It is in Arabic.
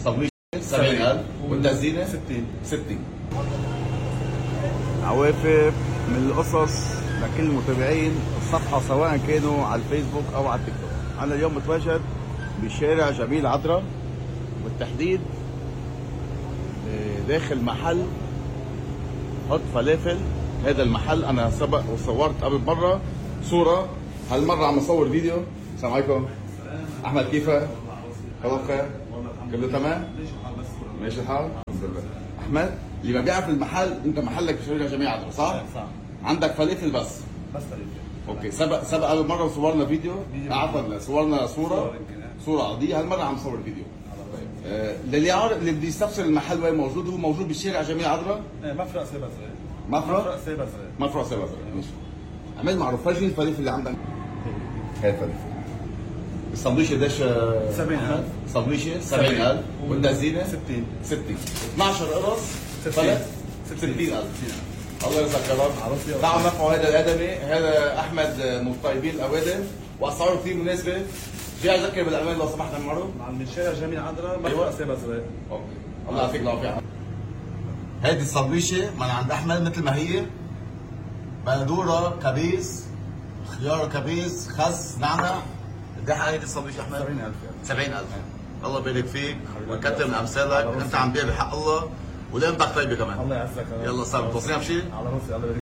صبليش 70,000 والتزيينه 60. عوافر من القصص لكل المتابعين الصفحه سواء كانوا على الفيسبوك او على التيك توك. انا اليوم متواجد بشارع جميل عطره، بالتحديد داخل محل حط فلافل. هذا المحل انا سبق وصورت قبل مره صوره، هالمره عم اصور فيديو. السلام عليكم. احمد كيفك؟ خبر خير؟ كله تمام؟ ماشي الحال؟ الحمد لله. احمد اللي ما بيعرف المحل، انت محلك بشارع جميل عطره صح؟ صح. عندك فلافل بس فلافل. اوكي. سبق قبل مره وصورنا فيديو، عفوا صورنا صوره عاديه، هالمره عم نصور فيديو. للي عارف اللي بده يستفسر المحل وين موجود، هو موجود بالشارع جميل عطره. مفرق سيبا صغير. مفرق سيبا صغير. ماشي. عمل معروف، فرجيني الفلافل اللي عندك. هاي الفلافل. السندويشه قديش؟ 70,000. سندويشه 70,000 والتزيينه 60. 12 قرص فلت 60,000. الله يرزقك يا رب. تعالوا نرفعوا هذا الادمي، هذا احمد من الطيبين الاوادم، واسعاره كثير مناسبه. في اذكر بالامان لو سمحت عمرو. من شارع جميل عذرا مفرق سيبا صغير. اوكي. الله يعطيك العافيه. هيدي السندويشه من عند احمد مثل ما هي، بندوره كبيس، خيار كبيس، خس، نعنع. قد ايه هيدي السندويشه احمد؟ 70,000. 70,000. الله يبارك فيك ويكثر من امثالك، انت عم بيع بحق الله ولقمتك طيبه كمان. الله يعزك. يلا صار متوصلين بشيء؟ على راسي. الله يبارك.